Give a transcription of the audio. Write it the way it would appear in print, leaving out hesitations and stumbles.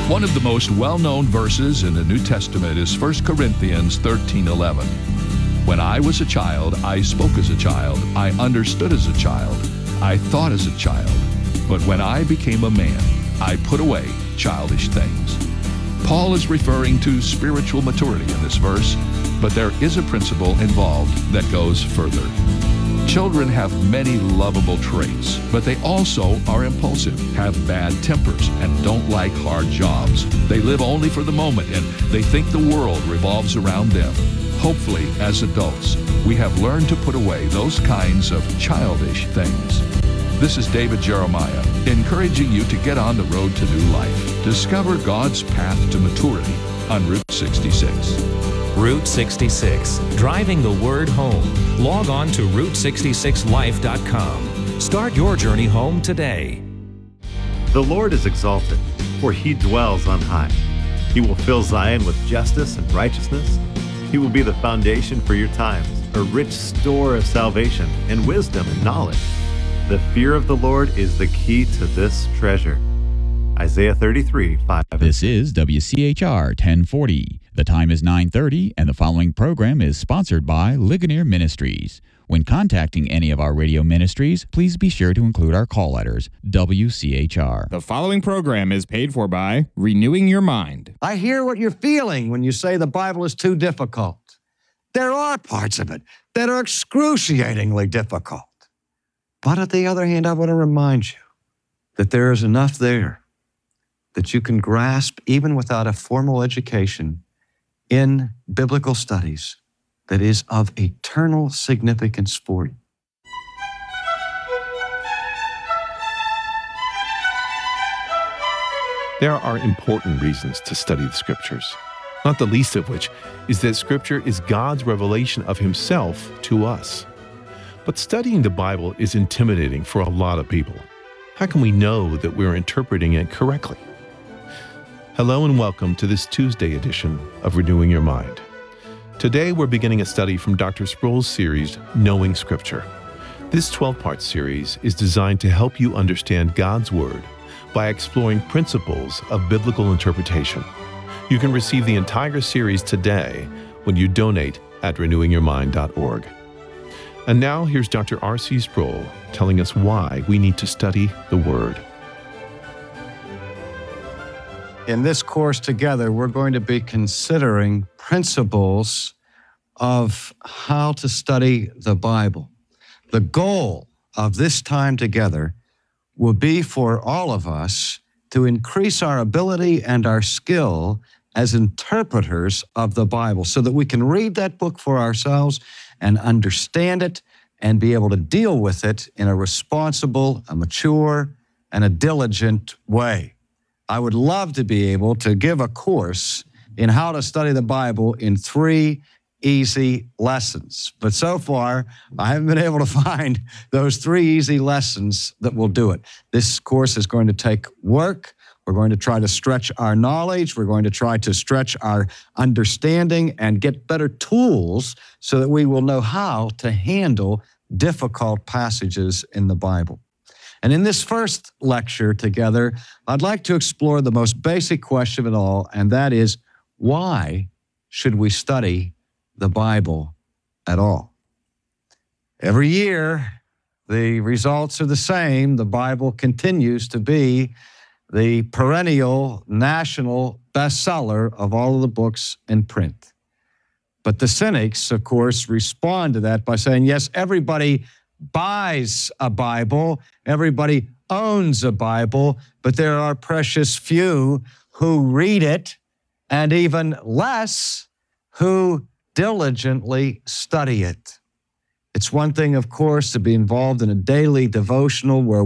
One of the most well-known verses in the New Testament is 1 Corinthians 13:11. When I was a child, I spoke as a child, I understood as a child, I thought as a child. But when I became a man, I put away childish things. Paul is referring to spiritual maturity in this verse, but there is a principle involved that goes further. Children have many lovable traits, but they also are impulsive, have bad tempers, and don't like hard jobs. They live only for the moment, and they think the world revolves around them. Hopefully, as adults, we have learned to put away those kinds of childish things. This is David Jeremiah, encouraging you to get on the road to new life. Discover God's path to maturity on Route 66. Route 66, driving the word home. Log on to Route66Life.com. Start your journey home today. The Lord is exalted, for he dwells on high. He will fill Zion with justice and righteousness. He will be the foundation for your times, a rich store of salvation and wisdom and knowledge. The fear of the Lord is the key to this treasure. Isaiah 33:5. This is WCHR 1040. The time is 9:30, and the following program is sponsored by Ligonier Ministries. When contacting any of our radio ministries, please be sure to include our call letters, WCHR. The following program is paid for by Renewing Your Mind. I hear what you're feeling when you say the Bible is too difficult. There are parts of it that are excruciatingly difficult. But on the other hand, I want to remind you that there is enough there that you can grasp even without a formal education in biblical studies that is of eternal significance for you. There are important reasons to study the Scriptures, not the least of which is that Scripture is God's revelation of Himself to us. But studying the Bible is intimidating for a lot of people. How can we know that we're interpreting it correctly? Hello and welcome to this Tuesday edition of Renewing Your Mind. Today we're beginning a study from Dr. Sproul's series, Knowing Scripture. This 12-part series is designed to help you understand God's Word by exploring principles of biblical interpretation. You can receive the entire series today when you donate at renewingyourmind.org. And now here's Dr. R.C. Sproul telling us why we need to study the Word. In this course together, we're going to be considering principles of how to study the Bible. The goal of this time together will be for all of us to increase our ability and our skill as interpreters of the Bible so that we can read that book for ourselves and understand it and be able to deal with it in a responsible, a mature, and a diligent way. I would love to be able to give a course in how to study the Bible in 3 easy lessons. But so far, I haven't been able to find those 3 easy lessons that will do it. This course is going to take work. We're going to try to stretch our knowledge. We're going to try to stretch our understanding and get better tools so that we will know how to handle difficult passages in the Bible. And in this first lecture together, I'd like to explore the most basic question of it all, and that is, why should we study the Bible at all? Every year, the results are the same. The Bible continues to be the perennial national bestseller of all of the books in print. But the cynics, of course, respond to that by saying, yes, everybody buys a Bible, everybody owns a Bible, but there are precious few who read it, and even less who diligently study it. It's one thing, of course, to be involved in a daily devotional where